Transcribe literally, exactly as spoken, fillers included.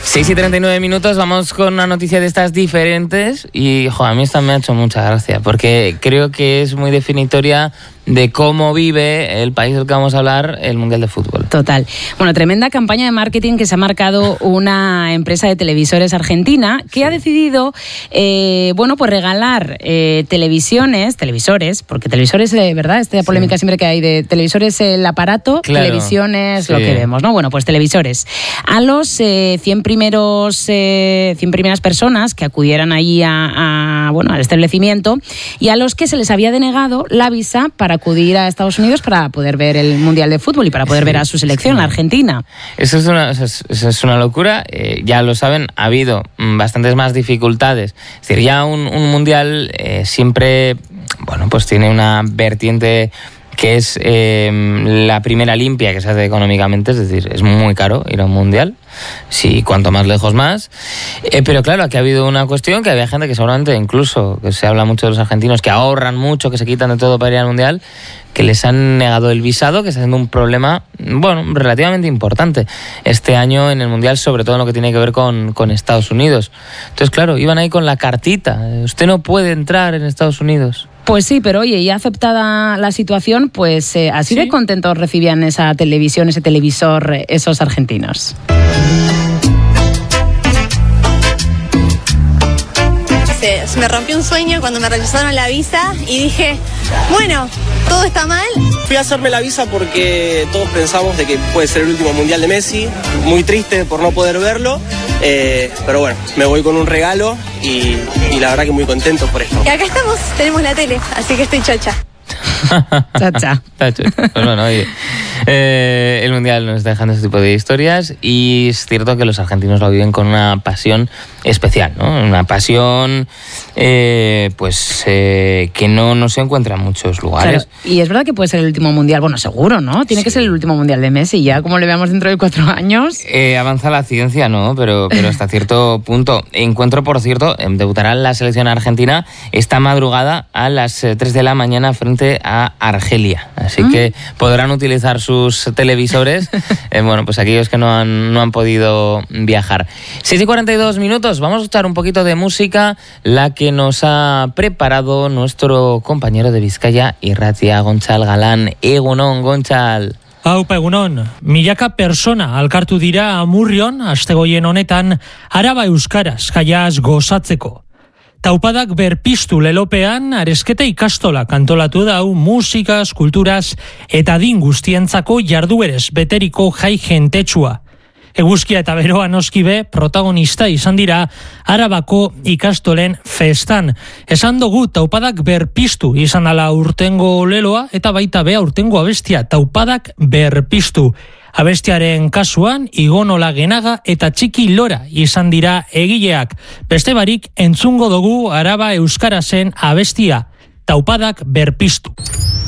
seis y treinta y nueve minutos, vamos con una noticia de estas diferentes y, jo, a mí esta me ha hecho mucha gracia porque creo que es muy definitoria de cómo vive el país del que vamos a hablar el Mundial de Fútbol. Total. Bueno, tremenda campaña de marketing que se ha marcado una empresa de televisores argentina que sí. ha decidido, eh, bueno, pues regalar eh, televisiones, televisores, porque televisores, de eh, verdad, esta polémica sí. siempre que hay de televisores, el aparato, claro. televisiones, sí. lo que vemos, ¿no? Bueno, pues televisores. A los eh, cien primeros, eh, cien primeras personas que acudieran ahí a, a, bueno, al establecimiento y a los que se les había denegado la visa para acudir a Estados Unidos para poder ver el Mundial de Fútbol y para poder ver a su selección, la Argentina. Eso es una, eso es, eso es una locura. Eh, ya lo saben, ha habido bastantes más dificultades. Es decir, ya un, un Mundial eh, siempre, bueno, pues tiene una vertiente que es eh, la primera limpia que se hace económicamente, es decir, es muy caro ir a un mundial, sí, cuanto más lejos más, eh, pero claro, aquí ha habido una cuestión que había gente que seguramente, incluso, que se habla mucho de los argentinos, que ahorran mucho, que se quitan de todo para ir al mundial, que les han negado el visado, que está siendo un problema, bueno, relativamente importante este año en el mundial, sobre todo en lo que tiene que ver con, con Estados Unidos. Entonces, claro, iban ahí con la cartita, usted no puede entrar en Estados Unidos. Pues sí, pero oye, ya aceptada la situación, pues eh, así ¿Sí? de contentos recibían esa televisión, ese televisor, eh, esos argentinos. Se, se me rompió un sueño cuando me rechazaron la visa y dije, bueno, todo está mal. Fui a hacerme la visa porque todos pensamos de que puede ser el último mundial de Messi, muy triste por no poder verlo, eh, pero bueno, me voy con un regalo y, y la verdad que muy contento por esto. Y acá estamos, tenemos la tele, así que estoy chocha. Chacha. Pues bueno, oye, eh, el Mundial nos está dejando este tipo de historias y es cierto que los argentinos lo viven con una pasión especial, ¿no? Una pasión eh, pues eh, que no, no se encuentra en muchos lugares. Claro, y es verdad que puede ser el último Mundial, bueno, seguro, ¿no? Tiene sí. que ser el último Mundial de Messi, ya como le veamos dentro de cuatro años. Eh, avanza la ciencia, ¿no? Pero, pero hasta cierto punto. Encuentro, por cierto, debutará la selección argentina esta madrugada a las tres de la mañana frente a Argelia. Así ¿Mm? que podrán utilizar sus televisores, eh, bueno, pues aquellos que no han, no han podido viajar. seis y cuarenta y dos minutos, vamos a escuchar un poquito de música, la que nos ha preparado nuestro compañero de Bizkaia Irratia, Gontzal Galán. Egunon, Gontzal. Aupa egunon, milaka persona alkartu dira Amurrion, astegoien honetan, Araba euskaraz jaiaz gozatzeko. Taupadak berpiztu lelopean, aresketa ikastola kantolatu dau musikaz, kulturaz eta adin guztientzako jarduerez beteriko jai jentetsua. Eguzkia eta beroa noskibe protagonista izan dira Arabako ikastolen festan. Esan dugu taupadak berpiztu izan ala urtengo leloa eta baita bea urtengo abestia taupadak berpiztu. Abestiaren kasuan, Igonola Genaga eta Txiki Lora izan dira egileak. Beste barik entzungo dugu Araba euskarazen abestia, taupadak berpiztu.